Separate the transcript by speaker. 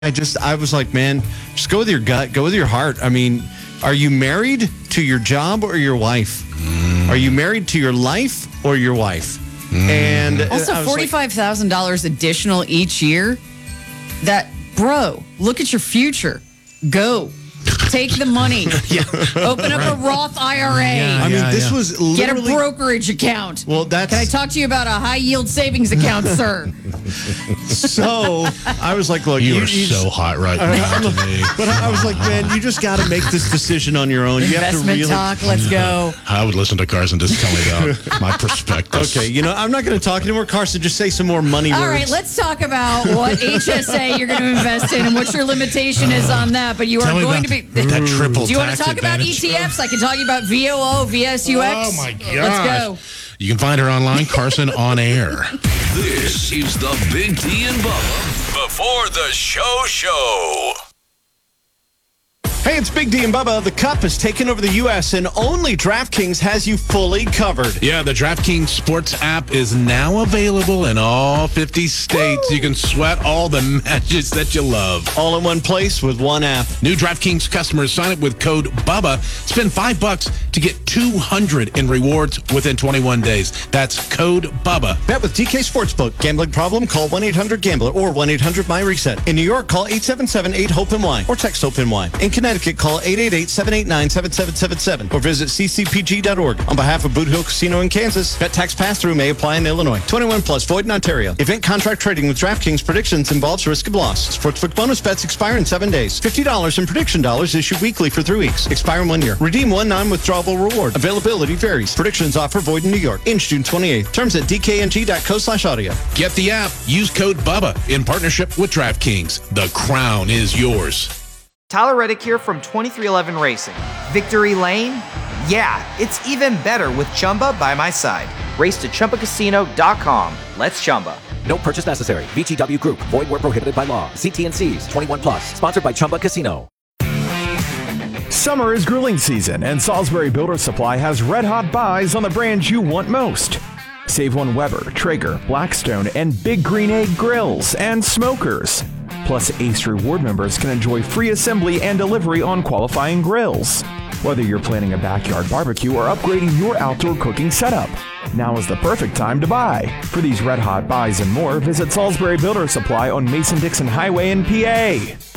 Speaker 1: I was like, man, just go with your gut, go with your heart. I mean, are you married to your job or your wife? Are you married to your life or your wife? And
Speaker 2: also $45,000 additional each year. Bro, look at your future. Go. Take the money. Open up a Roth IRA.
Speaker 1: This was literally...
Speaker 2: Get a brokerage account.
Speaker 1: Well, Can
Speaker 2: I talk to you about a high-yield savings account, sir?
Speaker 1: So, I was like, look...
Speaker 3: You are so hot right now to me.
Speaker 1: But I was like, man, you just got to make this decision on your own. You have to
Speaker 2: Investment talk, let's go.
Speaker 3: I would listen to Carson just tell me about my perspective.
Speaker 1: Okay, I'm not going to talk anymore. Carson, just say some more money words.
Speaker 2: All right, let's talk about what HSA you're going to invest in and what your limitation is on that. But you are going to be...
Speaker 3: That triple
Speaker 2: Do you want to
Speaker 3: tax
Speaker 2: talk about
Speaker 3: advantage?
Speaker 2: ETFs? I can talk to you about VOO, VSUX.
Speaker 3: Oh, my gosh.
Speaker 2: Let's go.
Speaker 3: You can find her online, Carson on Air.
Speaker 4: This is the Big D and Bubba before the show.
Speaker 1: Hey, it's Big D and Bubba. The Cup has taken over the U.S. and only DraftKings has you fully covered.
Speaker 3: Yeah, the DraftKings Sports app is now available in all 50 states. Woo! You can sweat all the matches that you love.
Speaker 1: All in one place with one app.
Speaker 3: New DraftKings customers sign up with code BUBBA. Spend $5 to get $200 in rewards within 21 days. That's code BUBBA.
Speaker 1: Bet with DK Sportsbook. Gambling problem? Call 1-800-GAMBLER or 1-800-MY-RESET. In New York, call 877-8-HOPE-NY or text HOPE-NY. In Connecticut, call 888-789-7777 or visit ccpg.org. On behalf of Boot Hill Casino in Kansas, bet tax pass-through may apply in Illinois. 21 plus, void in Ontario. Event contract trading with DraftKings predictions involves risk of loss. Sportsbook bonus bets expire in 7 days. $50 in prediction dollars issued weekly for 3 weeks. Expire in 1 year. Redeem one non-withdrawable reward. Availability varies. Predictions offer void in New York. Ends June 28th. Terms at dkng.co/audio.
Speaker 3: Get the app. Use code BUBBA in partnership with DraftKings. The crown is yours.
Speaker 5: Tyler Reddick here from 2311 Racing. Victory Lane? Yeah, it's even better with Chumba by my side. Race to ChumbaCasino.com. Let's Chumba.
Speaker 6: No purchase necessary. VGW Group. Void where prohibited by law. See T&Cs. 21 plus. Sponsored by Chumba Casino.
Speaker 7: Summer is grilling season, and Salisbury Builder Supply has red-hot buys on the brands you want most. Save on Weber, Traeger, Blackstone, and Big Green Egg grills and smokers. Plus, Ace Reward members can enjoy free assembly and delivery on qualifying grills. Whether you're planning a backyard barbecue or upgrading your outdoor cooking setup, now is the perfect time to buy. For these red-hot buys and more, visit Salisbury Builder Supply on Mason-Dixon Highway in PA.